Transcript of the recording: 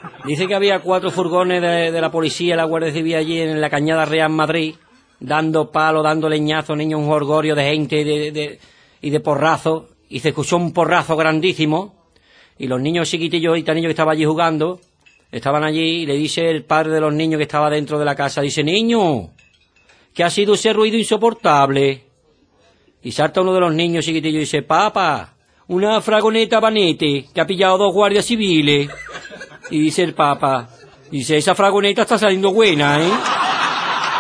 Dice que había 4 furgones de la policía, la Guardia Civil allí en la Cañada Real Madrid, dando palo, dando leñazo, niños, un jolgorio de gente y de porrazo, y se escuchó un porrazo grandísimo, y los niños chiquitillos y niños que estaban allí jugando, estaban allí, y le dice el padre de los niños que estaba dentro de la casa, dice, niño, ¿qué ha sido ese ruido insoportable? Y salta uno de los niños chiquitillos y dice, papá, una fragoneta Vanete, que ha pillado 2 guardias civiles. Y dice el papa, dice, esa fragoneta está saliendo buena, ¿eh?